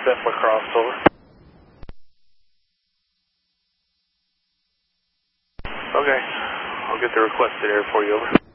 Step across, over. Okay, I'll get the requested air for you, over.